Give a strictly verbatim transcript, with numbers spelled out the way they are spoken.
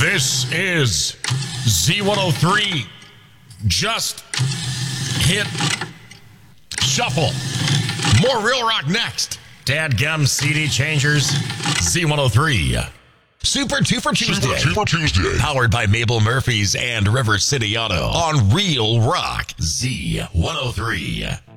This is Z one oh three. Just hit shuffle. More Real Rock next. Dadgum C D changers. Z one oh three. Super Two for Tuesday. Super Two for Tuesday. Powered by Mabel Murphy's and River City Auto on Real Rock Z one oh three.